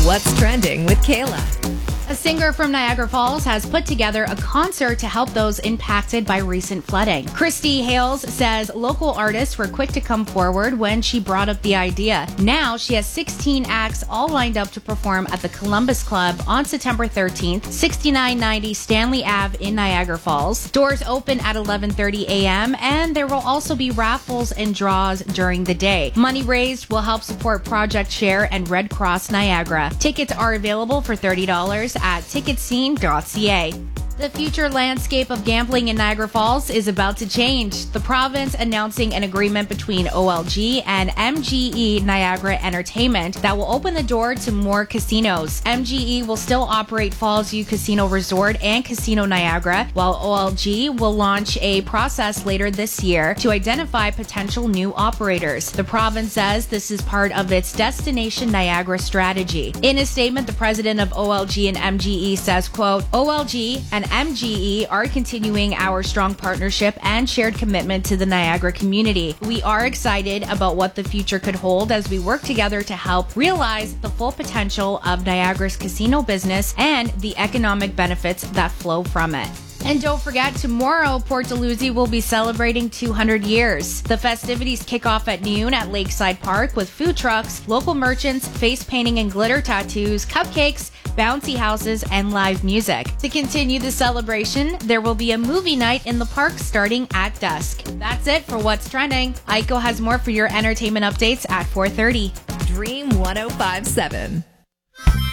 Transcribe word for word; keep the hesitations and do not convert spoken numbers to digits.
What's Trending with Kayla. A singer from Niagara Falls has put together a concert to help those impacted by recent flooding. Christy Hales says local artists were quick to come forward when she brought up the idea. Now she has sixteen acts all lined up to perform at the Columbus Club on September thirteenth, sixty-nine ninety Stanley Avenue in Niagara Falls. Doors open at eleven thirty a.m. and there will also be raffles and draws during the day. Money raised will help support Project Share and Red Cross Niagara. Tickets are available for thirty dollars at ticket scene dot c a. The future landscape of gambling in Niagara Falls is about to change. The province announcing an agreement between O L G and M G E Niagara Entertainment that will open the door to more casinos. M G E will still operate Fallsview Casino Resort and Casino Niagara, while O L G will launch a process later this year to identify potential new operators. The province says this is part of its Destination Niagara strategy. In a statement, the president of O L G and M G E says, quote, O L G and M G E are continuing our strong partnership and shared commitment to the Niagara community. We are excited about what the future could hold as we work together to help realize the full potential of Niagara's casino business and the economic benefits that flow from it. And don't forget, tomorrow, Port Dalhousie will be celebrating two hundred years. The festivities kick off at noon at Lakeside Park with food trucks, local merchants, face painting and glitter tattoos, cupcakes, bouncy houses, and live music. To continue the celebration, there will be a movie night in the park starting at dusk. That's it for What's Trending. Aiko has more for your entertainment updates at four thirty. Dream one oh five point seven.